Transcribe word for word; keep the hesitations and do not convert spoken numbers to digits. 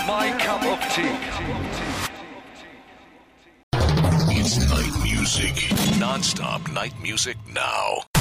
my cup of tea. It's night music. Non-stop night music now.